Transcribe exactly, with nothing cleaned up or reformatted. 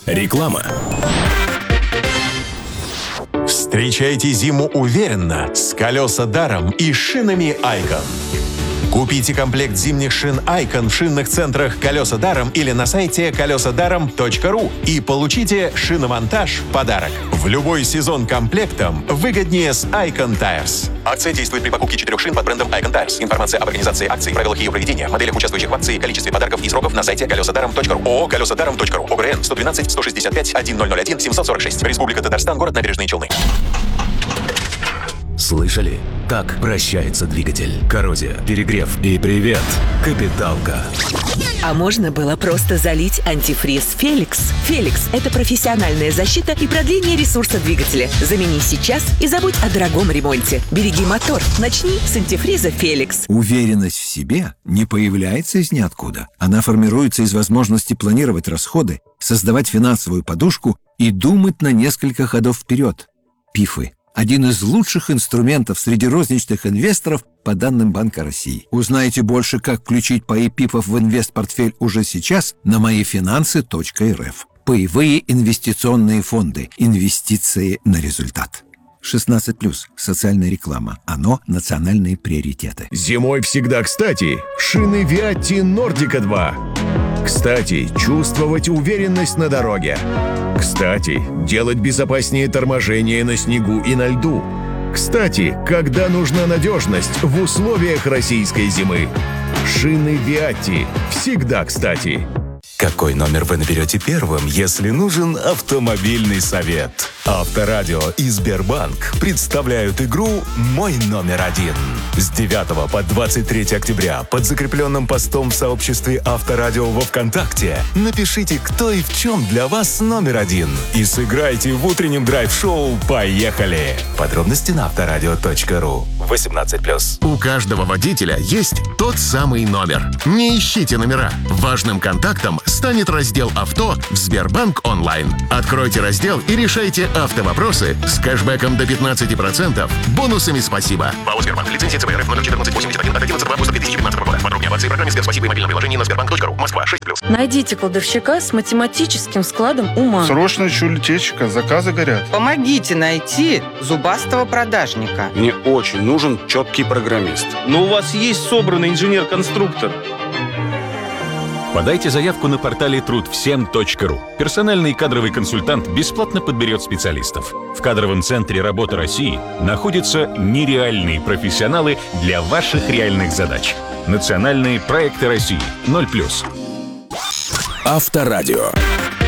Реклама. Встречайте зиму уверенно с колеса даром и шинами Айкон. Купите комплект зимних шин Айкон в шинных центрах «Колеса даром» или на сайте колеса даром точка ру и получите шиномонтаж в подарок. В любой сезон комплектом выгоднее с Icon Tires. Акция действует при покупке четырех шин под брендом Icon Tires. Информация об организации акции, правилах ее проведения, моделях, участвующих в акции, количестве подарков и сроков на сайте колеса даром точка ру. ООО «колеса даром точка ру». ОГРН сто двенадцать сто шестьдесят пять тысяча один семьсот сорок шесть. Республика Татарстан, город Набережные Челны. Слышали, как вращается двигатель? Коррозия, перегрев и привет, капиталка. А можно было просто залить антифриз «Феликс». «Феликс» — это профессиональная защита и продление ресурса двигателя. Замени сейчас и забудь о дорогом ремонте. Береги мотор. Начни с антифриза «Феликс». Уверенность в себе не появляется из ниоткуда. Она формируется из возможности планировать расходы, создавать финансовую подушку и думать на несколько ходов вперед. ПИФы – один из лучших инструментов среди розничных инвесторов по данным Банка России. Узнайте больше, как включить паи ПИФов в инвестпортфель уже сейчас на мои финансы точка эр эф. Паевые инвестиционные фонды. Инвестиции на результат. шестнадцать плюс. Социальная реклама. Оно – национальные приоритеты. Зимой всегда кстати. Шины Виатти Нордика два. Кстати, чувствовать уверенность на дороге. Кстати, делать безопаснее торможение на снегу и на льду. Кстати, когда нужна надежность в условиях российской зимы. Шины Виатти. Всегда кстати. Какой номер вы наберете первым, если нужен автомобильный совет? Авторадио и Сбербанк представляют игру «Мой номер один». С девятого по двадцать третье октября под закрепленным постом в сообществе Авторадио во ВКонтакте напишите, кто и в чем для вас номер один. И сыграйте в утреннем драйв-шоу «Поехали». Подробности на авторадио точка ру. восемнадцать плюс. У каждого водителя есть тот самый номер. Не ищите номера. Важным контактом станет раздел «Авто» в Сбербанк онлайн. Откройте раздел и решайте автовопросы с кэшбэком до пятнадцать процентов, бонусами «Спасибо». ПАО «Сбербанк». Лицензия ЦБ РФ номер четырнадцать восемьдесят один от одиннадцатого августа две тысячи пятнадцатого года. Подробнее об акции, программе «Сберспасибо» и мобильном приложении на сбербанк точка ру. Москва, шесть плюс. Найдите кладовщика с математическим складом ума. Срочно ищу летчика, заказы горят. Помогите найти зубастого продажника. Мне очень нужен четкий программист. Но у вас есть собранный инженер-конструктор. Подайте заявку на портале труд всем точка ру. Персональный кадровый консультант бесплатно подберет специалистов. В кадровом центре «Работа России» находятся нереальные профессионалы для ваших реальных задач. Национальные проекты России. ноль плюс. Авторадио.